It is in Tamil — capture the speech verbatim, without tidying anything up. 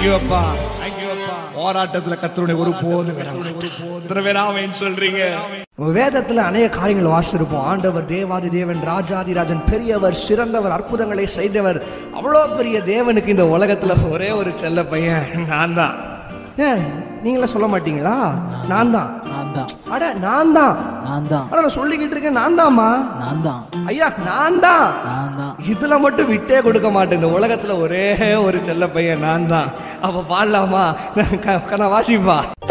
தேங்க்யூ அப்பா, தேங்க்யூ அப்பா. போராட்டத்துல கர்த்தருடைய ஒரு போதும் சொல்றீங்க. வேதத்துல அநேக காரியங்கள் வாசிச்சிருப்போம். ஆண்டவர் தேவாதி தேவன், ராஜாதி ராஜன், பெரியவர், சிறந்தவர், அற்புதங்களை செய்தவர். அவ்வளோ பெரிய தேவனுக்கு இந்த உலகத்துல ஒரே ஒரு செல்ல பையன் நான் தான். ஏன் நீங்களே சொல்ல மாட்டீங்களா? நான் தான், நான் தான், அட நான் தான், நான் தான், அட நான் சொல்லிக்கிட்டு இருக்கேன் நான் தான்மா, நான் தான், ஐயா நான் தான், நான் தான். இதுல மட்டும் விட்டே கொடுக்க மாட்டேன். இந்த உலகத்துல ஒரே ஒரு செல்ல பையன் நான் தான். அப்ப பாடலாமா? நான் வாசிப்பா.